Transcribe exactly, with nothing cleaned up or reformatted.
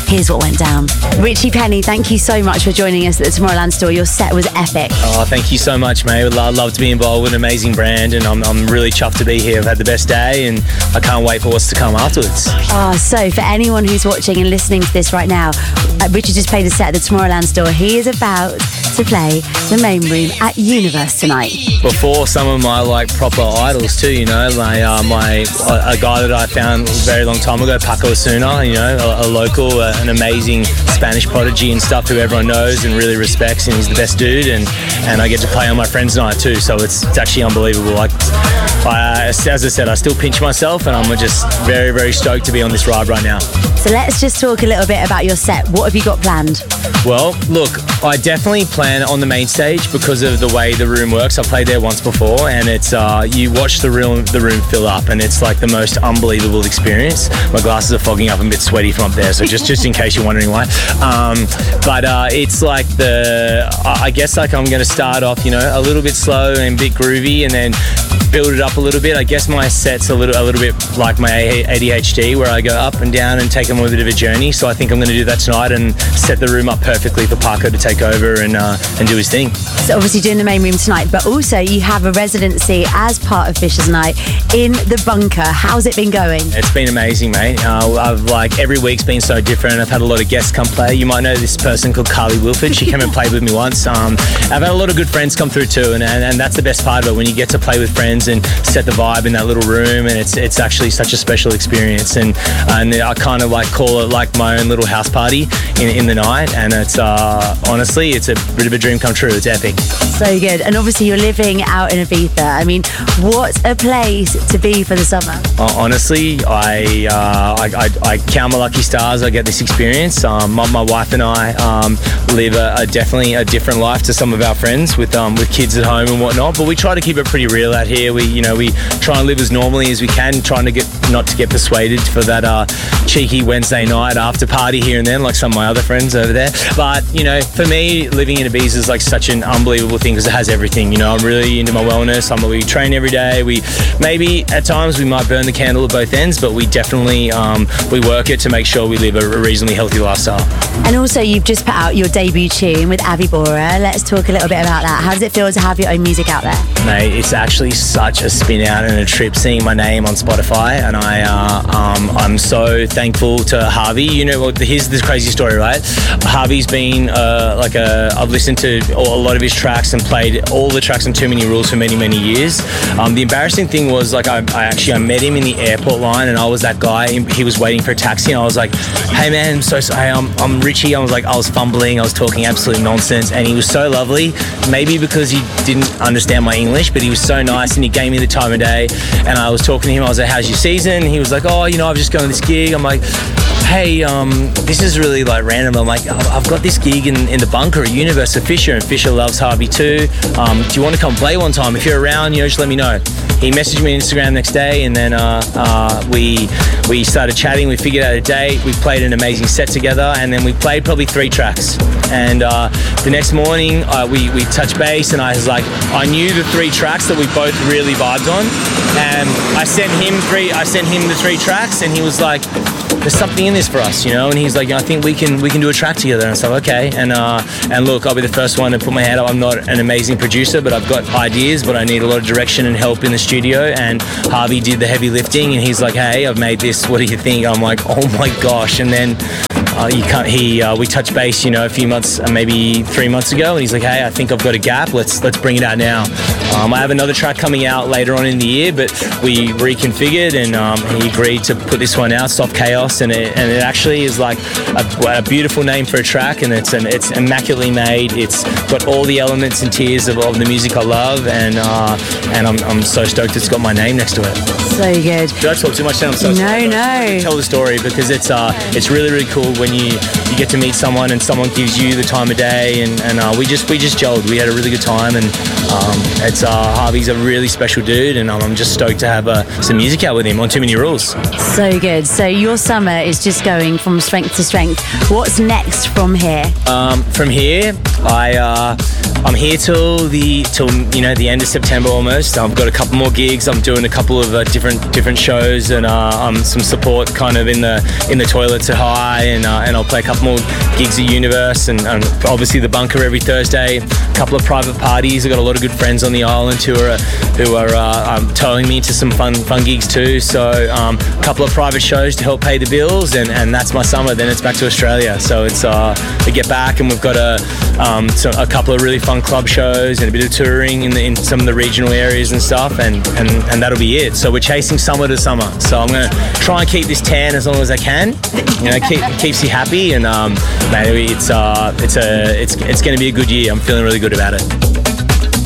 Here's what went down. Richie Penny, thank you so much for joining us at the Tomorrowland store. Your set was epic. Oh, thank you so much, mate. I'd love to be involved with an amazing brand, and I'm, I'm really chuffed to be here. I've had the best day, and I can't wait for what's to come afterwards. Oh, so for anyone who's watching and listening to this right now, uh, Richie just played a set at the Tomorrowland store. He is about to play the main room at Universe tonight. Before some of my like proper idols too, you know, my uh, my a, a guy that I found a very long time ago, Paco Osuna, you know, a, a local, uh, an amazing Spanish prodigy and stuff who everyone knows and really respects, and he's the best dude. And, and I get to play on my friend's night too, so it's it's actually unbelievable. Like, I, as I said, I still pinch myself, and I'm just very very stoked to be on this ride right now. So let's just talk a little bit about your set. What have you got planned? Well, look, I definitely plan on the main stage because of the way the room works. I played there once before, and it's uh, you watch the room the room fill up, and it's like the most unbelievable experience. My glasses are fogging up, I'm a bit sweaty from up there, so just just in case you're wondering why. Um, but uh, it's like the I guess like I'm going to start off, you know, a little bit slow and a bit groovy, and then build it up a little bit. I guess my set's a little a little bit like my A D H D, where I go up and down and take them a bit of a journey. So I think I'm going to do that tonight and set the room up perfectly for Paco to take over and uh, and do his thing. So obviously doing the main room tonight, but also you have a residency as part of Fisher's Night in the Bunker. How's it been going? It's been amazing, mate. Uh, I've like every week's been so different. I've had a lot of guests come play. You might know this person called Carly Wilford. She came and played with me once. Um, I've had a lot of good friends come through too, and, and and that's the best part of it, when you get to play with friends and set the vibe in that little room, and it's it's actually such a special experience. And and I kind of like call it like my own little house party in, in the night, and it's uh, honestly it's a bit of a dream come true. It's epic. So good. And obviously you're living out in Ibiza. I mean, what a place to be for the summer. Uh, honestly, I, uh, I, I I count my lucky stars. I get this experience. Um, my, my wife and I um, live a, a definitely a different life to some of our friends with um, with kids at home and whatnot. But we try to keep it pretty real out here. We you know we try and live as normally as we can, trying to get not to get persuaded for that uh, cheeky Wednesday night after party here and then, like some of my other friends over there. But you know, for me, living in Ibiza is like such an unbelievable thing because it has everything. You know, I'm really into my wellness. I'm we train every day. We maybe at times we might burn the candle at both ends, but we definitely um, we work it to make sure we live a, a reasonably healthy lifestyle. And also, you've just put out your debut tune with Avi Bora. Let's talk a little bit about that. How does it feel to have your own music out there? Mate, it's actually such a spin out and a trip seeing my name on Spotify, and I uh, um, I'm so thankful to Harvey. You know, well, here's this crazy story, right? Harvey's been uh, like a I've listened to a lot of his tracks and played all the tracks on Too Many Rules for many many years. Um, the embarrassing thing was like I, I actually I met him in the airport line, and I was that guy. He was waiting for a taxi, and I was like, "Hey man, I'm so sorry. I'm I'm Richie." I was like, I was fumbling, I was talking absolute nonsense, and he was so lovely. Maybe because he didn't understand my English, but he was so nice, and he gave me the time of day. And I was talking to him. I was like, "How's your season?" He was like, "Oh, you know, I've just gone to this gig." I'm like, "Hey, um, this is really like random." I'm like, "I've got this gig in, in the Bunker at Universe of Fisher, and Fisher loves Harvey too. Um, do you want to come play one time? If you're around, you know, just let me know." He messaged me on Instagram next day, and then uh, uh, we we started chatting. We figured out a date. We played an amazing set together, and then we played probably three tracks. And uh, the next morning, uh, we we touched base, and I was like, I knew the three tracks that we both really vibed on, and I sent him three. I sent him the three tracks, and he was like, "There's something in this for us, you know." And he's like, "I think we can we can do a track together." And I said, "Okay." And uh, and look, I'll be the first one to put my hand up. I'm not an amazing producer, but I've got ideas, but I need a lot of direction and help in the studio. And Harvey did the heavy lifting, and he's like, "Hey, I've made this. What do you think?" I'm like, "Oh my gosh!" And then uh, you can't. He uh, we touched base, you know, a few months, uh, maybe three months ago, and he's like, "Hey, I think I've got a gap. Let's let's bring it out now." Um, I have another track coming out later on in the year, but we reconfigured, and um, he agreed to put this one out, Soft Chaos, and it and it actually is like a, a beautiful name for a track, and it's an it's immaculately made. It's got all the elements and tiers of, of the music I love, and uh, and I'm I'm so stoked it's got my name next to it. So good. Did I talk too much? I'm so no, sorry. no. Tell the story because it's uh it's really really cool when you you get to meet someone and someone gives you the time of day, and and uh, we just we just gelled. We had a really good time, and um, it's uh, Harvey's a really special dude, and um, I'm just stoked to have uh, some music out with him on Too Many Rules. So good. So your summer is just going from strength to strength. What's next from here? Um, from here, I uh, I'm here till the till you know the end of September almost. I've got a couple more gigs. I'm doing a couple of uh, different different shows and uh, um, some support kind of in the in the toilets at High, and uh, and I'll play a couple more gigs at Universe, and, and obviously the Bunker every Thursday. A couple of private parties. I've got a lot of good friends on the island who are who are uh, um, towing me to some fun fun gigs too. So um, a couple of private shows to help pay the bills, and, and that's my summer. Then it's back to Australia. So it's uh, we get back and we've got a um, so a couple of really fun club shows and a bit of touring in, the, in some of the regional areas and stuff, and, and, and that'll be it. So we're chasing summer to summer. So I'm going to try and keep this tan as long as I can. You know, keep, keeps you happy, and um, maybe it's uh, it's a it's it's going to be a good year. I'm feeling really good about it.